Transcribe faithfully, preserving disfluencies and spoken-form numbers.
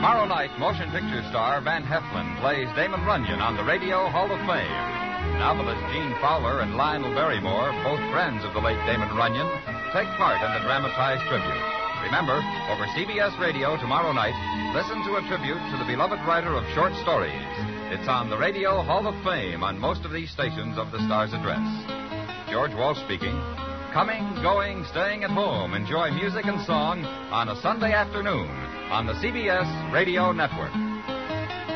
Tomorrow night, motion picture star Van Heflin plays Damon Runyon on the Radio Hall of Fame. Novelists Gene Fowler and Lionel Barrymore, both friends of the late Damon Runyon, take part in the dramatized tribute. Remember, over C B S Radio tomorrow night, listen to a tribute to the beloved writer of short stories. It's on the Radio Hall of Fame on most of these stations of the Star's address. George Walsh speaking. Coming, going, staying at home. Enjoy music and song on a Sunday afternoon on the C B S Radio Network.